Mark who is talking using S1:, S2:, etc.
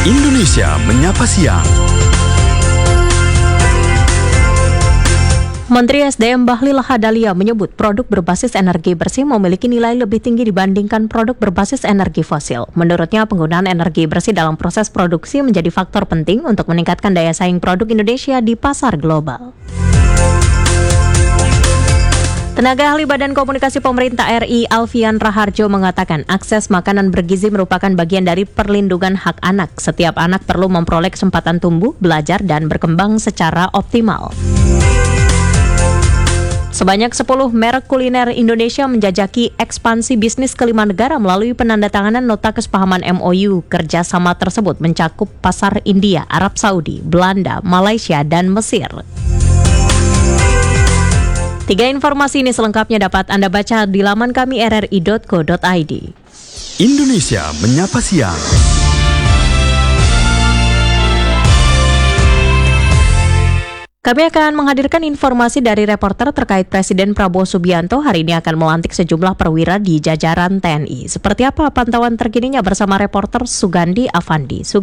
S1: Indonesia Menyapa Siang.
S2: Menteri SDM Bahlil Lahadalia menyebut produk berbasis energi bersih memiliki nilai lebih tinggi dibandingkan produk berbasis energi fosil. Menurutnya, penggunaan energi bersih dalam proses produksi menjadi faktor penting untuk meningkatkan daya saing produk Indonesia di pasar global. Tenaga ahli Badan Komunikasi Pemerintah RI Alfian Raharjo mengatakan akses makanan bergizi merupakan bagian dari perlindungan hak anak. Setiap anak perlu memperoleh kesempatan tumbuh, belajar, dan berkembang secara optimal. Sebanyak 10 merek kuliner Indonesia menjajaki ekspansi bisnis ke 5 negara melalui penandatanganan nota kesepahaman MOU. Kerjasama tersebut mencakup pasar India, Arab Saudi, Belanda, Malaysia, dan Mesir. 3 informasi ini selengkapnya dapat Anda baca di laman kami rri.co.id.
S1: Indonesia Menyapa Siang.
S2: Kami akan menghadirkan informasi dari reporter terkait Presiden Prabowo Subianto hari ini akan melantik sejumlah perwira di jajaran TNI. Seperti apa pantauan terkininya bersama reporter Sugandi Avandi.